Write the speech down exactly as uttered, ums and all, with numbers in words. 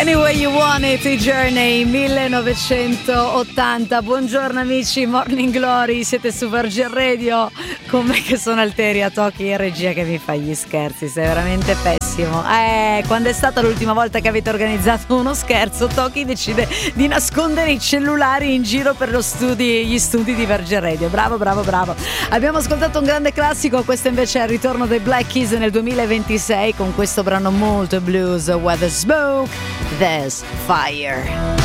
Anyway You Want It, i Journey, millenovecentottanta. Buongiorno amici, Morning Glory, siete su Virgin Radio. Con me che sono Alteria Tocchi in regia che mi fa gli scherzi, sei veramente pessimo. Eh, quando è stata l'ultima volta che avete organizzato uno scherzo, Tocchi decide di nascondere i cellulari in giro per lo studi, gli studi di Virgin Radio. Bravo, bravo, bravo. Abbiamo ascoltato un grande classico, questo invece è il ritorno dei Black Keys nel duemilaventisei con questo brano molto blues, Where the Smoke There's Fire.